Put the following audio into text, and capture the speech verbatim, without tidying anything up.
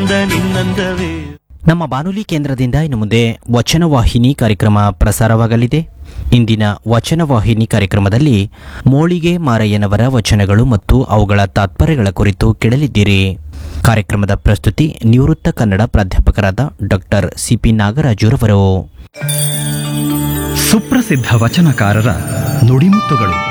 ಅಂದ ನಿನ್ನಂದವೇ. ನಮ್ಮ ಬಾನುಲಿ ಕೇಂದ್ರದಿಂದ ಇನ್ನು ಮುಂದೆ ವಚನವಾಹಿನಿ ಕಾರ್ಯಕ್ರಮ ಪ್ರಸಾರವಾಗಲಿದೆ. ಇಂದಿನ ವಚನವಾಹಿನಿ ಕಾರ್ಯಕ್ರಮದಲ್ಲಿ ಮೋಳಿಗೆ ಮಾರಯ್ಯನವರ ವಚನಗಳು ಮತ್ತು ಅವುಗಳ ತಾತ್ಪರ್ಯಗಳ ಕುರಿತು ಕೇಳಲಿದ್ದೀರಿ. ಕಾರ್ಯಕ್ರಮದ ಪ್ರಸ್ತುತಿ ನಿವೃತ್ತ ಕನ್ನಡ ಪ್ರಾಧ್ಯಾಪಕರಾದ ಡಾಕ್ಟರ್ ಸಿಪಿ ನಾಗರಾಜುರವರು. ಸುಪ್ರಸಿದ್ಧ ವಚನಕಾರರ ನುಡಿಮುತ್ತುಗಳು.